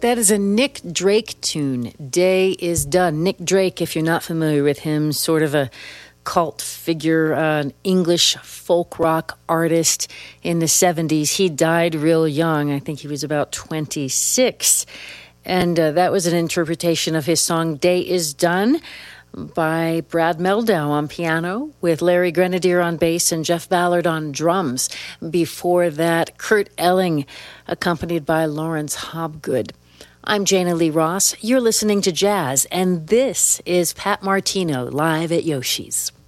That is a Nick Drake tune, Day is Done. Nick Drake, if you're not familiar with him, sort of a cult figure, an English folk rock artist in the 70s. He died real young. I think he was about 26. And that was an interpretation of his song Day is Done by Brad Meldau on piano, with Larry Grenadier on bass and Jeff Ballard on drums. Before that, Kurt Elling, accompanied by Lawrence Hobgood. I'm Jana Lee Ross. You're listening to Jazz, and this is Pat Martino live at Yoshi's.